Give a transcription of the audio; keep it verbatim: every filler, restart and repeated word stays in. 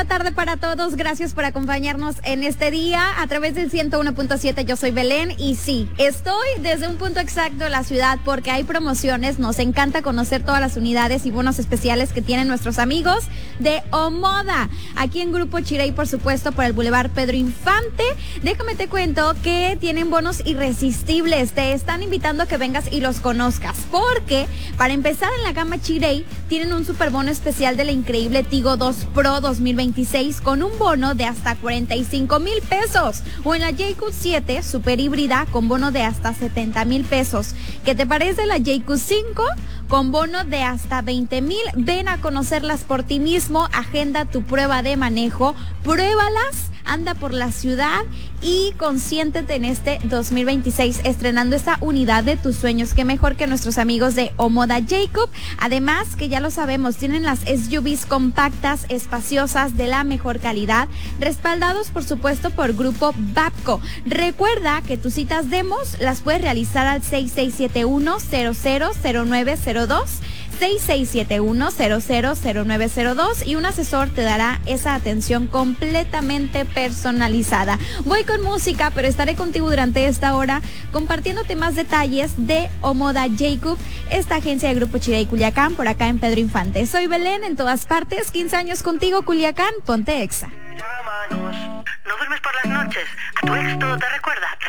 Bonita tarde para todos, gracias por acompañarnos en este día a través del ciento uno punto siete. Yo soy Belén y sí, estoy desde un punto exacto de la ciudad porque hay promociones. Nos encanta conocer todas las unidades y bonos especiales que tienen nuestros amigos de Omoda, aquí en Grupo Chirey, por supuesto, por el Boulevard Pedro Infante. Déjame te cuento que tienen bonos irresistibles, te están invitando a que vengas y los conozcas, porque para empezar en la gama Chirey tienen un super bono especial de la increíble Tigo dos Pro dos mil veintiséis con un bono de hasta cuarenta y cinco mil pesos, o en la J Q siete super híbrida con bono de hasta setenta mil pesos. ¿Qué te parece la J Q cinco con bono de hasta veinte mil? Ven a conocerlas por ti mismo, agenda tu prueba de manejo, pruébalas, anda por la ciudad y consiéntete en este dos mil veintiséis estrenando esta unidad de tus sueños. Qué mejor que nuestros amigos de Omoda Jacob. Además, que ya lo sabemos, tienen las S U Vs compactas, espaciosas, de la mejor calidad, respaldados por supuesto por Grupo Babco. Recuerda que tus citas demos las puedes realizar al seis seis siete uno, cero cero cero nueve cero dos, seis seis siete uno, cero cero cero nueve cero dos, y un asesor te dará esa atención completamente personalizada. Voy con música, pero estaré contigo durante esta hora compartiéndote más detalles de Omoda Jacob, esta agencia de Grupo Chirey Culiacán, por acá en Pedro Infante. Soy Belén, en todas partes, quince años contigo, Culiacán, ponte exa. No duermes por las noches, a tu ex todo te recuerda.